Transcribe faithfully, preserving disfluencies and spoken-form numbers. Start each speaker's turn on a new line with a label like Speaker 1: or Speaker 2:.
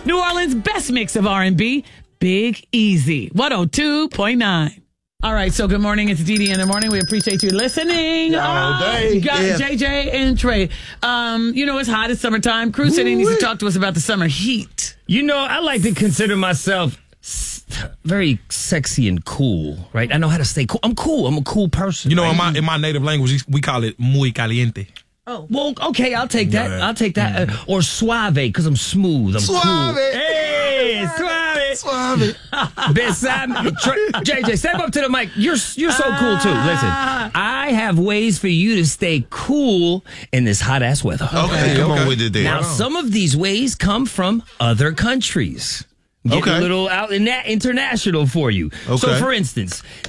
Speaker 1: New Orleans' best mix of R and B, Big Easy, one oh two point nine. All right, so good morning. It's Dee Dee in the morning. We appreciate you listening.
Speaker 2: All day.
Speaker 1: You got
Speaker 2: Yeah.
Speaker 1: J J and Trey. Um, you know, it's hot. It's summertime. Crew City needs to talk to us about the summer heat.
Speaker 3: You know, I like to consider myself s- very sexy and cool, right? I know how to stay cool. I'm cool. I'm a cool person.
Speaker 2: You know,
Speaker 3: right?
Speaker 2: in my in my native language, we call it muy caliente.
Speaker 3: Oh. Well, okay, I'll take that. I'll take that. Uh, or suave, because I'm smooth. I'm
Speaker 2: Suave.
Speaker 3: cool. Hey, suave.
Speaker 2: Suave.
Speaker 3: Beside me. Tra- J J, step up to the mic. You're you're so cool, too. Listen, I have ways for you to stay cool in this hot-ass weather.
Speaker 2: Okay,
Speaker 4: Come
Speaker 2: okay.
Speaker 4: on with it there.
Speaker 3: Now, some of these ways come from other countries. Get
Speaker 4: Okay.
Speaker 3: a little out in that international for you. So,
Speaker 4: Okay.
Speaker 3: for instance,